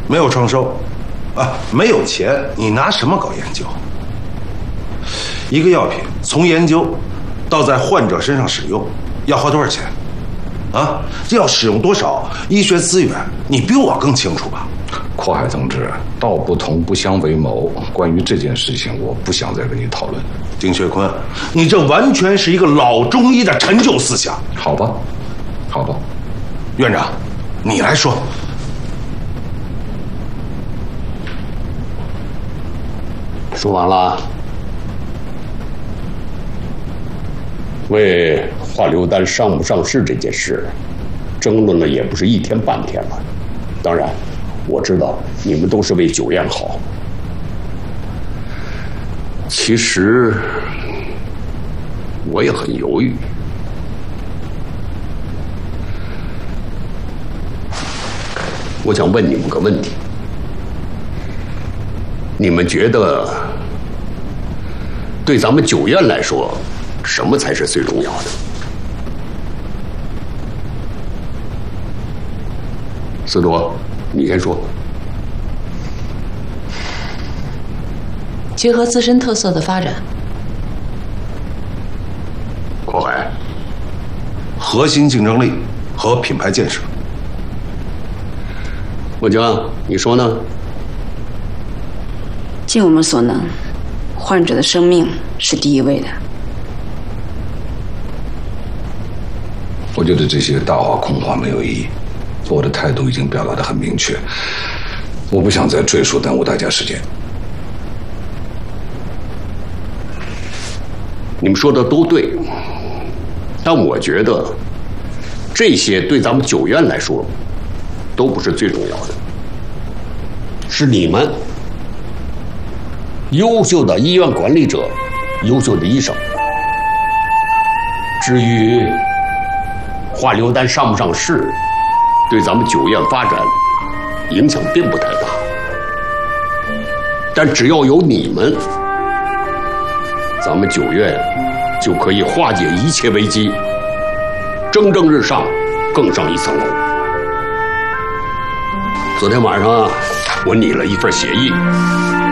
没有创收，啊，没有钱，你拿什么搞研究？一个药品从研究到在患者身上使用，要花多少钱？啊，要使用多少医学资源，你比我更清楚吧？ 阔海同志，道不同不相为谋。关于这件事情，我不想再跟你讨论。 丁学坤，你这完全是一个老中医的陈旧思想。 好吧，好吧， 院长，你来说。 说完了。为化硫丹上不上市这件事，争论了也不是一天半天了。当然，我知道你们都是为九燕好。其实我也很犹豫。我想问你们个问题：你们觉得对咱们九燕来说，什么才是最重要的？司铎，你先说。 结合自身特色的发展。 阔海。 核心竞争力和品牌建设。 孟江，你说呢？ 尽我们所能，患者的生命是第一位的。 我觉得这些大话空话没有意义，我的态度已经表达得很明确，我不想再赘述，耽误大家时间。 你们说的都对，但我觉得这些对咱们九院来说都不是最重要的，是你们优秀的医院管理者、优秀的医生。至于化硫丹上不上市，对咱们九院发展影响并不太大，但只要有你们，咱们九院就可以化解一切危机，蒸蒸日上，更上一层楼。昨天晚上我拟了一份协议，